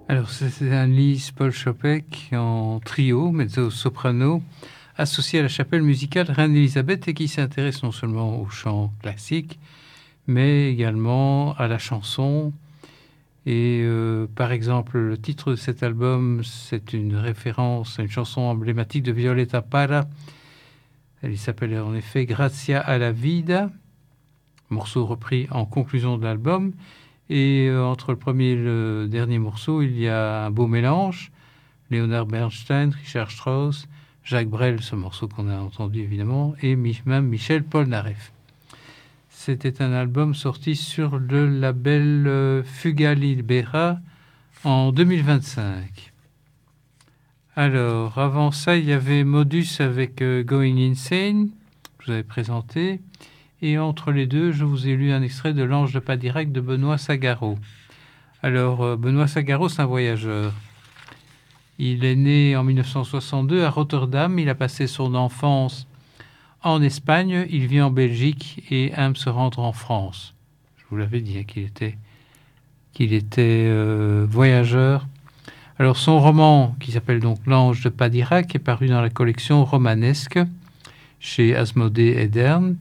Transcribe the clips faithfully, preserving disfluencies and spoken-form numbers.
Alors, c'est un Lise Paul Chopek en trio, mezzo-soprano, associé à la chapelle musicale Reine-Élisabeth et qui s'intéresse non seulement au chant classique, mais également à la chanson. Et euh, par exemple, le titre de cet album, c'est une référence à une chanson emblématique de Violeta Parra. Elle s'appelle en effet Grazia alla vida, morceau repris en conclusion de l'album. Et euh, entre le premier et le dernier morceau, il y a un beau mélange. Leonard Bernstein, Richard Strauss, Jacques Brel, ce morceau qu'on a entendu évidemment, et même Michel Polnareff. C'était un album sorti sur le label euh, Fuga Libera en deux mille vingt-cinq. Alors, avant ça, il y avait Modus avec euh, Going Insane, que je vous avais présenté. Et entre les deux, je vous ai lu un extrait de L'Ange de Padirac de Benoît Sagaro. Alors, euh, Benoît Sagaro, c'est un voyageur. Il est né en mille neuf cent soixante-deux à Rotterdam. Il a passé son enfance en Espagne. Il vit en Belgique et aime se rendre en France. Je vous l'avais dit hein, qu'il était, qu'il était euh, voyageur. Alors, son roman, qui s'appelle donc L'Ange de Padirac, est paru dans la collection romanesque chez Asmodée Edern.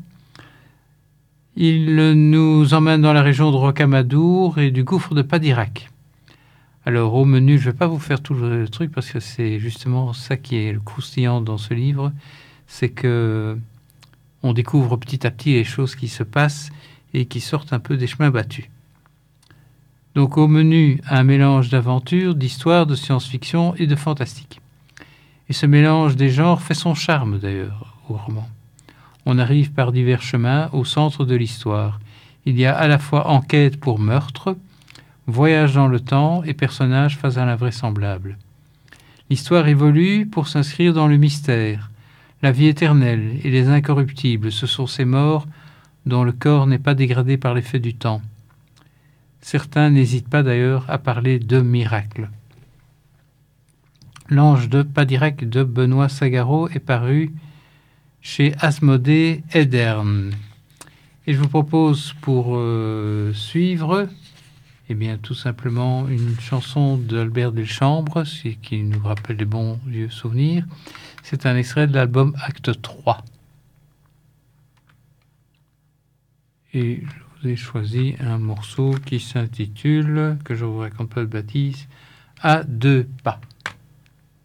Il nous emmène dans la région de Rocamadour et du gouffre de Padirac. Alors au menu, je ne vais pas vous faire tout le truc parce que c'est justement ça qui est le croustillant dans ce livre, c'est que on découvre petit à petit les choses qui se passent et qui sortent un peu des chemins battus. Donc au menu, un mélange d'aventure, d'histoire, de science-fiction et de fantastique. Et ce mélange des genres fait son charme d'ailleurs au roman. On arrive par divers chemins au centre de l'histoire. Il y a à la fois enquête pour meurtre, voyage dans le temps et personnages face à l'invraisemblable. L'histoire évolue pour s'inscrire dans le mystère. La vie éternelle et les incorruptibles, ce sont ces morts dont le corps n'est pas dégradé par l'effet du temps. Certains n'hésitent pas d'ailleurs à parler de miracle. L'Ange de Padirac de Benoît Sagaro est paru chez Asmodée Edern. Et je vous propose pour euh, suivre eh bien, tout simplement une chanson d'Albert Delchambres, qui nous rappelle des bons vieux souvenirs. C'est un extrait de l'album Acte trois. Et je vous ai choisi un morceau qui s'intitule, que je vous raconte pas de bêtises, À deux pas.